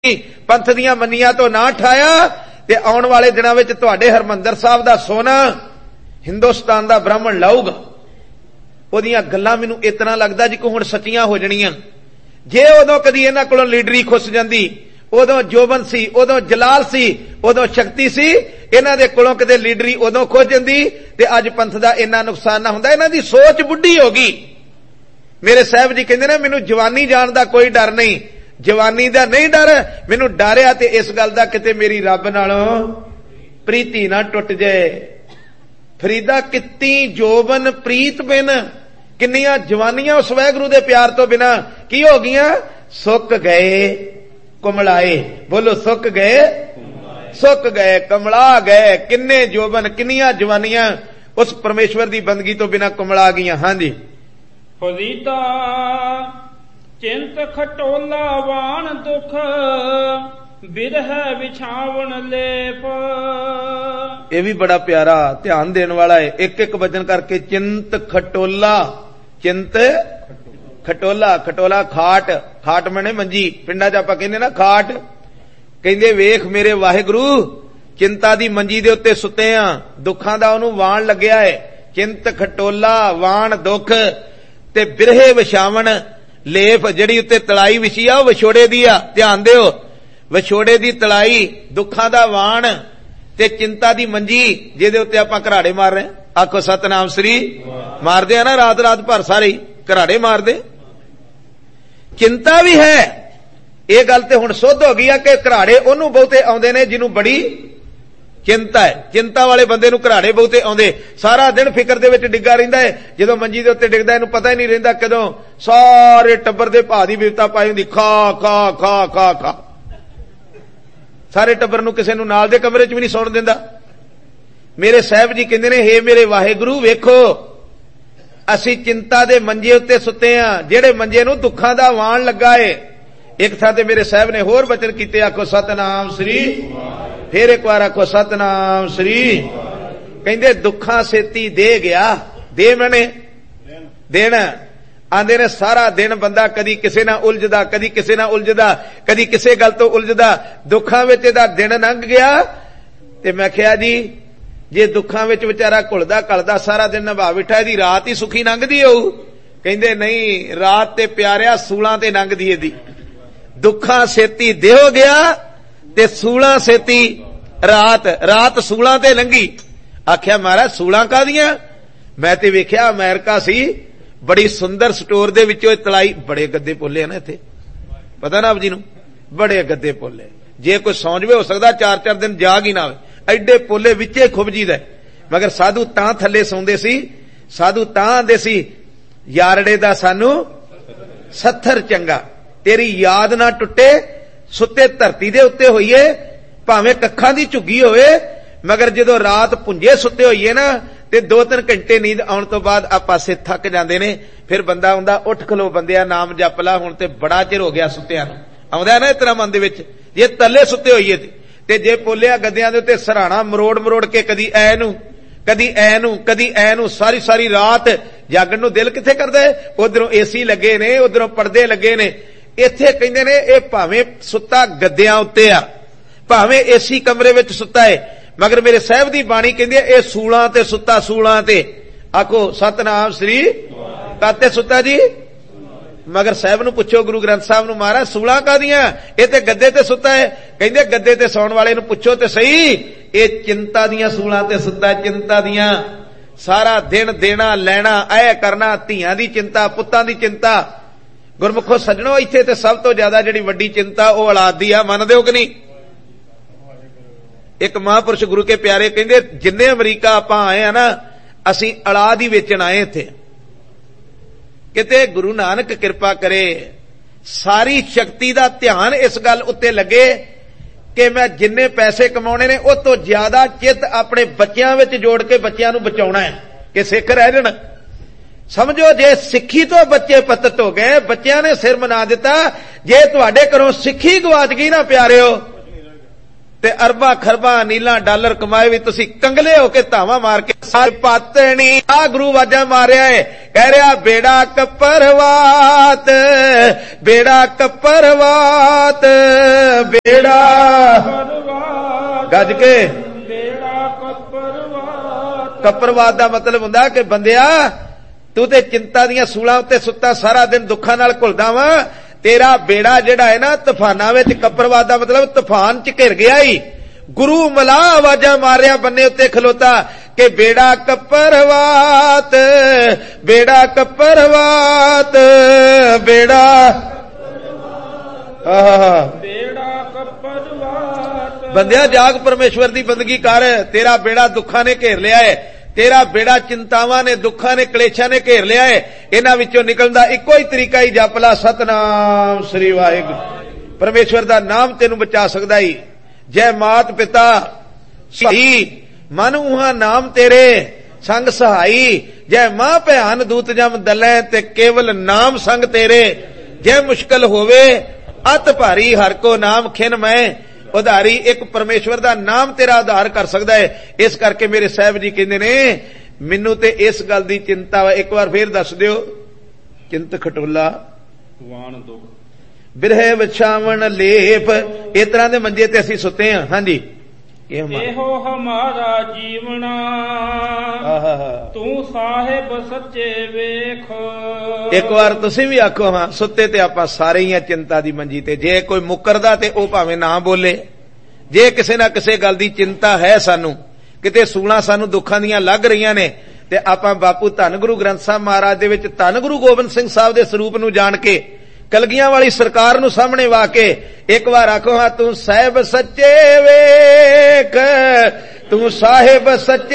पंथ दियां मन्नियां तो ना उठाया ते आउण वाले दिनां विच तुहाडे हरमंदर साहब दा सोना हिंदुस्तान दा ब्राह्मण लाऊगा। ओहदियां गल्लां मैनूं इतना लगदा जी कि हुण सच्चियां हो जाणियां। जे उदों कदी इन्हां कोलों लीडरी खुस जांदी, उदों जोबन सी, उदों जलाल सी, उदों शक्ति सी, इन्हां दे कोलों कदे लीडरी उदों खुस जांदी ते अज पंथ दा इन्ना नुकसान ना हुंदा। इन्हां दी सोच बुढ़ी हो गई। मेरे साहब जी कहंदे ने मैनूं जवानी जाण दा कोई डर नहीं, जवानी दा नहीं डर, मैनूं डर आ ते इस गल दा किते मेरी रब नालों प्रीति ना टुट जाए। फरीदा कित्ती जोबन प्रीत बिन, किन्नियां जवानियां उस वाहिगुरू दे प्यार तो बिना की हो गईयां, सुक गए कुमलाए। बोलो सुक गए, सुक गए कमला गए। किन्ने जोबन किन्नियां जवानियां उस परमेश्वर दी बंदगी तो बिना कुमला गईयां। हां जी। फरीदा चिंत खटोला वाण दुख, बिरह विछावन लेप। यह भी बड़ा प्यारा ध्यान देने वाला है। एक एक वचन करके चिंत खटोला, चिंत खटोला, खटोला खाट, खाट मने मंजी, पिंडा च आपां कहंदे ना खाट। कहंदे वेख मेरे वाहिगुरू चिंता दी मंजी दे उत्ते सुते आ, दुखां दा ओनू वाण लगया है। चिंत खटोला वाण दुख ते बिरहे विछावन लेप, जड़ी उत्ते तलाई विछी आ विछोड़े दी आ। ध्यान दिओ, विछोड़े दी तलाई, दुखां दा वाण ते चिंता दी मंजी जिहदे उत्ते आपां घराड़े मार रहे। आखो सतनाम श्री मारदे आ ना, रात रात भर सारे घराड़े मारदे। चिंता भी है, ये गल ते हुण सुध हो गई है कि घराड़े ओनू बहुते आउंदे ने जिन्हों बड़ी चिंता है। चिंता वाले बंदे नूं घराड़े बहुते आउंदे। सारा दिन फिकर दे विच डिग्गा रहिंदा है, जदों मंजी दे उत्ते डिगदा इहनूं पता ही नहीं रहिंदा कदों सारे टब्बर दे भाअ दी बिपता पाई हुंदी। खा खा खा खा खा, सारे टब्बर नूं किसे नूं नाल दे कमरे च भी नहीं सौण दिंदा। मेरे साहब जी कहंदे ने हे मेरे वाहिगुरू वेखो असीं चिंता दे मंजे उत्ते सुते आ, जेड़े मंजे नूं दुखां दा वाण लगा है। एक थां ते मेरे साहब ने होर वचन कीते, आखो सतनाम श्री, फिर एक बार आखो सतनाम श्री। कहंदे दुखां सेती दे गया, दे मने देना। आंदे ने सारा दिन बंदा कदी किसे ना उलझदा, कदी किसे ना उलझदा, कदी किसे गल तो उलझदा, दुखां विच इहदा दिन लंघ गया। ते मैं आखिया जी जे दुखां विच विचारा घुलदा घलदा सारा दिन निभा बैठा, इहदी रात ही सुखी लंघदी होऊ। कहंदे नहीं, रात ते प्यारिया सूलां ते लंघदी इहदी। दुखां सेती दे हो गया ते सूलां सेती रात, रात सूलां ते लंघी। आख्या महाराज सूलां कादियां? मैं ते वेख्या अमेरिका सी, बड़ी सुंदर स्टोर दे विचों तलाई, बड़े गद्दे पोले ना इत्थे, पता ना आप जी नूं, बड़े गद्दे पोले। जे कोई सौ जवे हो सकदा 4-4 दिन जाग ही ना आवे, एडे पोले विचे खुब जीदा। मगर साधु तां थल्ले सौंदे सी, साधु तां आंदे सी यारड़े दा सानू सत्थर चंगा, तेरी याद ना टुटे, सुते धरती दे उत्ते होईए, भावें कखां दी झुग्गी होवे, मगर जदों रात पुंजे सुते होईए ना ते 2-3 घंटे नींद आउण तो बाद आ पासे थक जांदे ने। फिर बंदा आउंदा, उठ खलो बंदिया नाम जप ला, हुण ते बड़ा चिर हो गया सुत्तिया नूं। आउंदा ना इतना मन दे विच, जे तले सुते होईए ते जे पोलिया गद्दियां दे उत्ते सराणा मरोड़ मरोड़ के कदी ऐ नूं कदी ऐ नूं कदी ऐ नूं सारी सारी रात जागण नूं दिल किथे करदा है। उधरों एसी लगे ने, उधरों पर्दे लगे ने। इत्थे कहंदे ने ये भावें सुत्ता गद्दियां उत्ते आ, भावें एसी कमरे विच सुत्ता है, मगर मेरे साहब दी बाणी कहंदी है ये सूलां ते सुत्ता, सूलां ते। आखो सतनाम श्री, काते सुत्ता जी? मगर साहब नूं पुछो गुरु ग्रंथ साहब नूं, महाराज सूलां कादियां? ये ते गद्दे ते सुत्ता है। कहंदे गद्दे ते सौण वाले नूं पुछो ते सही, ये चिंता दियां सूलां ते सुत्ता, चिंता दियां। सारा दिन देना लैना ऐ करना, धीआं दी चिंता, पुत्तां दी चिंता। गुरमुखो सज्जणो इत्थे ते सब तो ज्यादा जिहड़ी वड्डी चिंता ओ औलाद दी आ, मनदे हो कि नहीं? एक महापुरुष गुरु के प्यारे कहंदे जिन्ने अमरीका आपां आए आ ना, असीं औलाद ही वेचण आए इत्थे। किते गुरु नानक किरपा करे सारी शक्ति दा ध्यान इस गल उत्ते लगे कि मैं जिन्ने पैसे कमाउणे ने उस तो ज्यादा चित अपने बच्चियां विच जोड़ के बच्चियां नूं बचाउणा है कि सिख रह जाण। समझो जे सिक्खी तो बच्चे पतत हो गए, बच्चियां ने सिर मना दिता। जे तुहाडे घरों सिक्खी गवाच गई ना प्यारिओ, ਤੇ ਅਰਬਾਂ ਖਰਬਾਂ ਨੀਲਾਂ ਡਾਲਰ ਕਮਾਏ ਵੀ ਤੁਸੀਂ ਕੰਗਲੇ ਹੋ ਕੇ ਧਾਵਾਂ ਮਾਰ ਕੇ ਪਾਤਣੀ ਆ ਗੁਰੂ ਵਾਜਾ ਮਾਰਿਆ ਏ, ਕਹਿ ਰਿਹਾ ਬੇੜਾ ਕੱਪਰਵਾਤ, ਬੇੜਾ ਕੱਪਰਵਾਤ, ਬੇੜਾ ਗੱਜ ਕੇ ਬੇੜਾ ਕੱਪਰਵਾਤ। ਕੱਪਰਵਾਤ ਦਾ ਮਤਲਬ ਹੁੰਦਾ ਕਿ ਬੰਦਿਆ ਤੂੰ ਤੇ ਚਿੰਤਾ ਦੀਆਂ ਸੂਲਾਂ ਉੱਤੇ ਸੁੱਤਾ ਸਾਰਾ ਦਿਨ ਦੁੱਖਾਂ ਨਾਲ ਘੁਲਦਾ ਵਾਂ, ਤੇਰਾ ਬੇੜਾ ਜਿਹੜਾ ਹੈ ਨਾ ਤੂਫਾਨਾਂ ਵਿੱਚ, ਕੱਪਰਵਾਤ ਦਾ ਮਤਲਬ ਤੂਫਾਨ ਚ ਘਿਰ ਗਿਆ ਈ। ਗੁਰੂ ਮਲਾ ਆਵਾਜ਼ਾਂ ਮਾਰਿਆ ਬੰਨੇ ਉੱਤੇ ਖਲੋਤਾ ਕਿ ਬੇੜਾ ਕੱਪਰਵਾਤ, ਬੇੜਾ ਕੱਪਰਵਾਤ, ਬੇੜਾ ਬੇੜਾ ਕੱਪਰਵਾਤ। ਬੰਦਿਆ ਜਾਗ ਪਰਮੇਸ਼ਵਰ ਦੀ ਬੰਦਗੀ ਕਰ, ਤੇਰਾ ਬੇੜਾ ਦੁੱਖਾਂ ਨੇ ਘੇਰ ਲਿਆ ਹੈ, ਤੇਰਾ ਬੇੜਾ ਚਿੰਤਾਵਾਂ ਨੇ, ਦੁੱਖਾਂ ਨੇ, ਕਲੇਸ਼ਾਂ ਨੇ ਘੇਰ ਲਿਆ ਹੈ। ਇਹਨਾਂ ਵਿੱਚੋਂ ਨਿਕਲਣ ਦਾ ਇੱਕੋ ਹੀ ਤਰੀਕਾ ਹੀ ਜਪ ਲਾ ਸਤਨਾਮ ਸ੍ਰੀ ਵਾਹਿਗੁਰੂ। ਪਰਮੇਸ਼ਵਰ ਦਾ ਨਾਮ ਤੈਨੂੰ ਬਚਾ ਸਕਦਾ ਈ। ਜੈ ਮਾਤ ਪਿਤਾ ਸਹੀ ਮਨ ਉਹਾਂ ਨਾਮ ਤੇਰੇ ਸੰਗ ਸਹਾਈ, ਜੈ ਮਾਂ ਭਿਆਨ ਦੂਤ ਜਮ ਦਲੈ ਤੇ ਕੇਵਲ ਨਾਮ ਸੰਗ ਤੇਰੇ, ਜੈ ਮੁਸ਼ਕਲ ਹੋਵੇ ਅਤ ਭਾਰੀ ਹਰ ਕੋ ਨਾਮ ਖਿਨ ਮੈਂ ਉਧਾਰੀ। ਇੱਕ ਪਰਮੇਸ਼ਵਰ ਦਾ ਨਾਮ ਤੇਰਾ ਉਧਾਰ ਕਰ ਸਕਦਾ ਹੈ। ਇਸ ਕਰਕੇ ਮੇਰੇ ਸਾਹਿਬ ਜੀ ਕਹਿੰਦੇ ਨੇ ਮੈਨੂੰ ਤੇ ਇਸ ਗੱਲ ਦੀ ਚਿੰਤਾ ਵਾ, ਇੱਕ ਵਾਰ ਫੇਰ ਦੱਸ ਦਿਓ। ਚਿੰਤ ਖਟੋਲਾ ਵਾਣ ਦੁਖ ਬਿਰਹੇ ਵਿਛਾਵਣ ਲੇਪ, ਇਸ ਤਰ੍ਹਾਂ ਦੇ ਮੰਜੇ ਤੇ ਅਸੀਂ ਸੁੱਤੇ ਹਾਂ। ਹਾਂਜੀ ਇਹੋ ਹਮਾਰਾ ਜੀਵਣਾ, ਤੂੰ ਸਾਹਿਬ ਸੱਚੇ ਵੇਖ। ਇੱਕ ਵਾਰ ਤੁਸੀਂ ਵੀ ਆਖੋ ਹਾਂ, ਸੁੱਤੇ ਤੇ ਆਪਾਂ ਸਾਰੇ ਹੀ ਆ ਚਿੰਤਾ ਦੀ ਮੰਜੀ ਤੇ। ਜੇ ਕੋਈ ਮੁੱਕਰਦਾ ਤੇ ਉਹ ਭਾਵੇਂ ਨਾ ਬੋਲੇ। ਜੇ ਕਿਸੇ ਨਾ ਕਿਸੇ ਗੱਲ ਦੀ ਚਿੰਤਾ ਹੈ ਸਾਨੂੰ, ਕਿਤੇ ਸੂਲਾਂ ਸਾਨੂੰ ਦੁੱਖਾਂ ਦੀਆਂ ਲੱਗ ਰਹੀਆਂ ਨੇ, ਤੇ ਆਪਾਂ ਬਾਪੂ ਧੰਨ ਗੁਰੂ ਗ੍ਰੰਥ ਸਾਹਿਬ ਮਹਾਰਾਜ ਦੇ ਵਿੱਚ ਧੰਨ ਗੁਰੂ ਗੋਬਿੰਦ ਸਿੰਘ ਸਾਹਿਬ ਦੇ ਸਰੂਪ ਨੂੰ ਜਾਣ ਕੇ, ਕਲਗੀਆਂ ਵਾਲੀ ਸਰਕਾਰ ਨੂੰ ਸਾਹਮਣੇ ਵਾ ਕੇ ਇੱਕ ਵਾਰ ਆਖੋ ਹਾਂ, ਤੂੰ ਸਾਹਿਬ ਸੱਚੇ ਵੇਖ, ਤੂੰ ਸਾਹਿਬ ਸੱਚੇ